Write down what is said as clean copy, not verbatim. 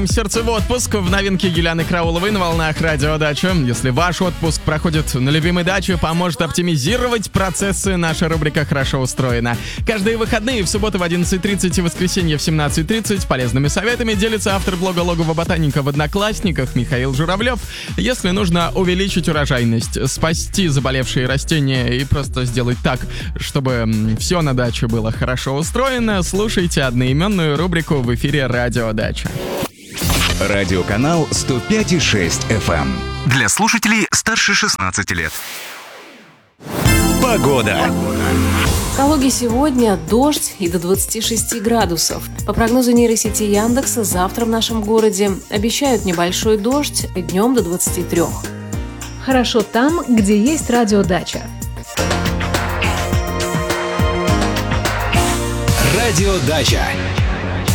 Сердце в отпуск в новинке Юлианы Крауловой на волнах Радио Дача. Если ваш отпуск проходит на любимой даче, поможет оптимизировать процессы, наша рубрика «Хорошо устроена». Каждые выходные в субботу в 11:30 и воскресенье в 17:30 полезными советами делится автор блога «Логово ботаника» в Одноклассниках Михаил Журавлев. Если нужно увеличить урожайность, спасти заболевшие растения и просто сделать так, чтобы все на даче было хорошо устроено, слушайте одноименную рубрику в эфире Радио Дача. Радиоканал 105,6 FM. Для слушателей старше 16 лет. Погода. В Калуге сегодня дождь и до 26 градусов. По прогнозу нейросети Яндекса, завтра в нашем городе обещают небольшой дождь, днем до 23. Хорошо там, где есть радиодача. Радиодача.